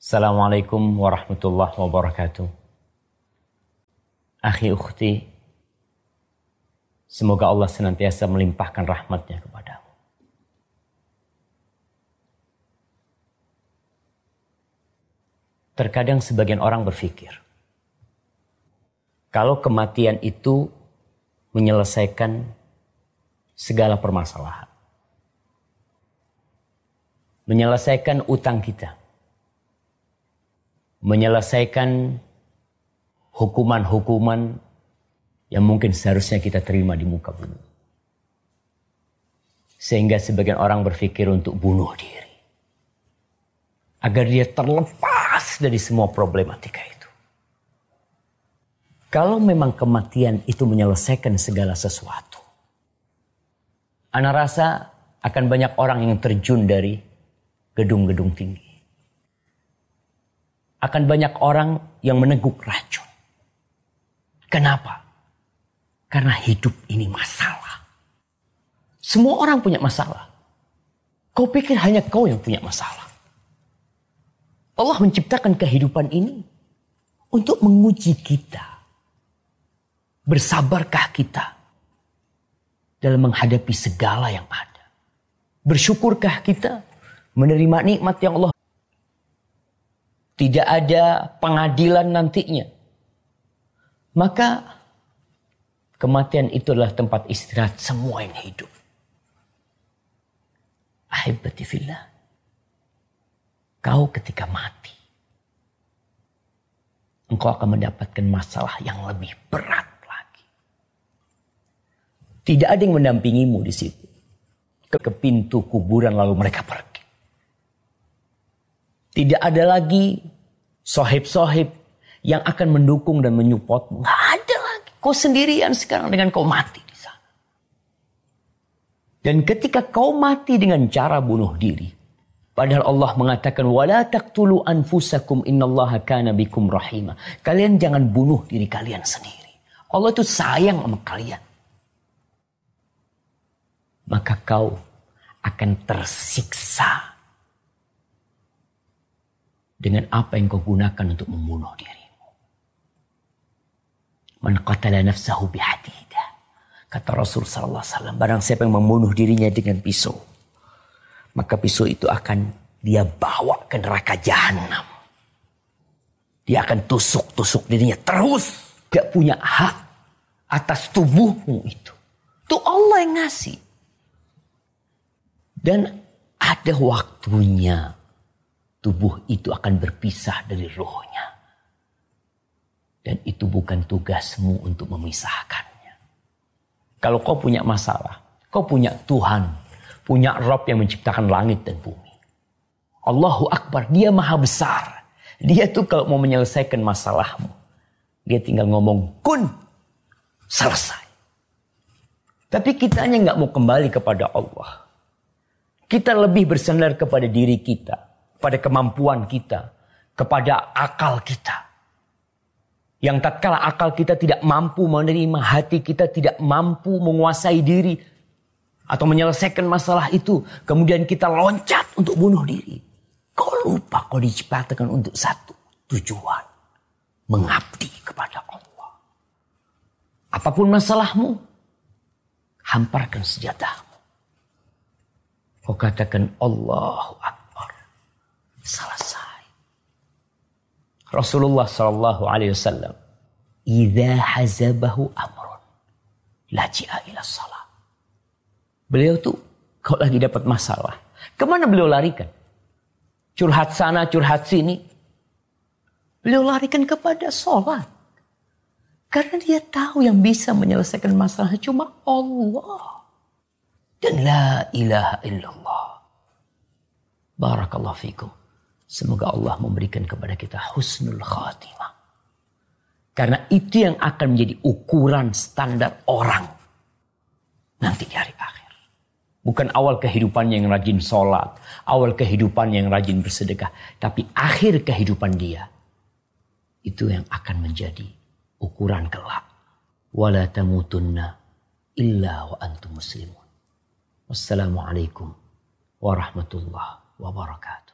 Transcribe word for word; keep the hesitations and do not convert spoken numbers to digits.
Assalamualaikum warahmatullahi wabarakatuh. Akhi ukhti, semoga Allah senantiasa melimpahkan rahmatnya kepadamu. Terkadang sebagian orang berpikir, kalau kematian itu menyelesaikan segala permasalahan. Menyelesaikan utang kita. Menyelesaikan hukuman-hukuman yang mungkin seharusnya kita terima di muka bumi. Sehingga sebagian orang berpikir untuk bunuh diri. Agar dia terlepas dari semua problematika itu. Kalau memang kematian itu menyelesaikan segala sesuatu, ana rasa akan banyak orang yang terjun dari gedung-gedung tinggi. Akan banyak orang yang meneguk racun. Kenapa? Karena hidup ini masalah. Semua orang punya masalah. Kau pikir hanya kau yang punya masalah? Allah menciptakan kehidupan ini untuk menguji kita. Bersabarkah kita dalam menghadapi segala yang ada? Bersyukurkah kita menerima nikmat yang Allah? Tidak ada pengadilan nantinya. Maka kematian itu adalah tempat istirahat semua yang hidup. Ahibati fillah. Kau ketika mati, engkau akan mendapatkan masalah yang lebih berat lagi. Tidak ada yang mendampingimu di situ. Ke, ke pintu kuburan lalu mereka pergi. Tidak ada lagi sohib-sohib yang akan mendukung dan menyupportmu. Nggak ada lagi. Kau sendirian sekarang dengan kau mati di sana. Dan ketika kau mati dengan cara bunuh diri. Padahal Allah mengatakan, وَلَا تَقْتُلُوا أَنفُسَكُمْ إِنَّ اللَّهَ كَانَ بِكُمْ رَحِيمًا. Kalian jangan bunuh diri kalian sendiri. Allah itu sayang sama kalian. Maka kau akan tersiksa dengan apa yang kau gunakan untuk membunuh dirimu. Man qatala nafsahu bihadidah. Kata Rasul sallallahu alaihi wasallam, barang siapa yang membunuh dirinya dengan pisau, maka pisau itu akan dia bawa ke neraka jahanam. Dia akan tusuk-tusuk dirinya terus. Gak punya hak atas tubuhmu itu. Itu Allah yang ngasih. Dan ada waktunya tubuh itu akan berpisah dari rohnya. Dan itu bukan tugasmu untuk memisahkannya. Kalau kau punya masalah, kau punya Tuhan, punya Rabb yang menciptakan langit dan bumi. Allahu Akbar, dia maha besar. Dia tuh kalau mau menyelesaikan masalahmu, dia tinggal ngomong kun, selesai. Tapi kitanya nggak mau kembali kepada Allah. Kita lebih bersandar kepada diri kita. Pada kemampuan kita, kepada akal kita. Yang tatkala akal kita tidak mampu menerima, hati kita tidak mampu menguasai diri atau menyelesaikan masalah itu, kemudian kita loncat untuk bunuh diri. Kau lupa kau diciptakan untuk satu tujuan, mengabdi kepada Allah. Apapun masalahmu, hamparkan senjatamu. Kau katakan Allahu Akbar. Selesai. Rasulullah sallallahu alaihi wasallam, "Idza hazabahu amrun, laji'a ila shalah." Beliau tuh kalau lagi dapat masalah, kemana beliau larikan? Curhat sana, curhat sini. Beliau larikan kepada sholat. Karena dia tahu yang bisa menyelesaikan masalah cuma Allah. Dan la ilaha illallah. Barakallahu fikum. Semoga Allah memberikan kepada kita husnul khatimah. Karena itu yang akan menjadi ukuran standar orang nanti di hari akhir. Bukan awal kehidupannya yang rajin sholat, awal kehidupannya yang rajin bersedekah. Tapi akhir kehidupan dia, itu yang akan menjadi ukuran kelak. Wala tamutunna illa wa antum muslimun. Wassalamualaikum warahmatullahi wabarakatuh.